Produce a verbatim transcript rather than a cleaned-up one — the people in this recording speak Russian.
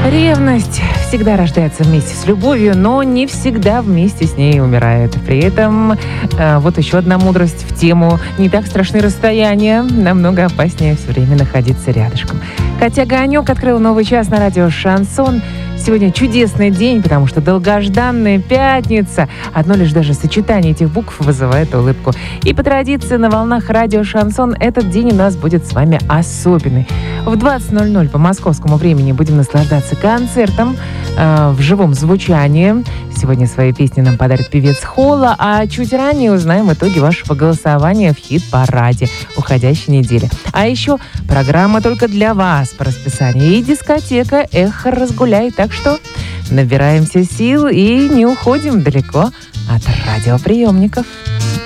Ревность всегда рождается вместе с любовью, но не всегда вместе с ней умирает. При этом э, вот еще одна мудрость в тему: не так страшны расстояния, намного опаснее все время находиться рядышком. Катя Огонек открыла новый час на радио «Шансон». Сегодня чудесный день, потому что долгожданная пятница. Одно лишь даже сочетание этих букв вызывает улыбку. И по традиции на волнах радио «Шансон» этот день у нас будет с вами особенный. В двадцать ноль ноль по московскому времени будем наслаждаться концертом э, в живом звучании. Сегодня свои песни нам подарит певец Холла, а чуть ранее узнаем итоги вашего голосования в хит-параде уходящей недели. А еще программа только для вас по расписанию и дискотека «Эхо разгуляй». Так что набираемся сил и не уходим далеко от радиоприемников.